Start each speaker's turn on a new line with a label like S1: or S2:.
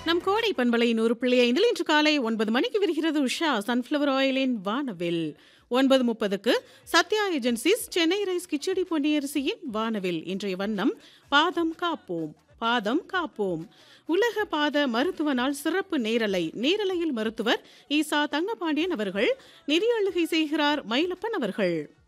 S1: நம் கோடை பண்பலை 100.5 இன்று காலை 9 மணிக்கு விரிகிறது உஷா சன்ஃப்ளவர் ஆயிலின் வானவில். 9:30க்கு சத்யா ஏஜென்சிஸ் சென்னை ரைஸ் கிச்சடி பொன்னியரிசியின் வானவில். இன்றைய வண்ணம் பாதம் காப்போம் பாதம் காப்போம். உலக பாத மருத்துவ நாள் சிறப்பு நேரலையில் மருத்துவர் ஈசா தங்கபாண்டியன் அவர்கள் நெறியாளுகை செய்கிறார் மயிலப்பன் அவர்கள்.